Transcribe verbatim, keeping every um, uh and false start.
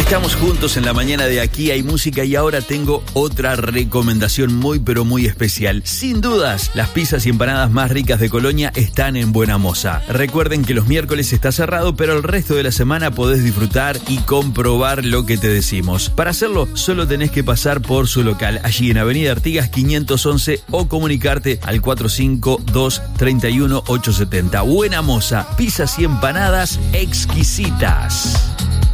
Estamos juntos en la mañana de Aquí Hay Música y ahora tengo otra recomendación muy pero muy especial. Sin dudas, las pizzas y empanadas más ricas de Colonia están en Buena Moza. Recuerden que los miércoles está cerrado, pero el resto de la semana podés disfrutar y comprobar lo que te decimos. Para hacerlo, solo tenés que pasar por su local, allí en Avenida Artigas quinientos once o comunicarte al cuatro cinco dos, tres uno, ocho siete cero. Buena Moza, pizzas y empanadas exquisitas.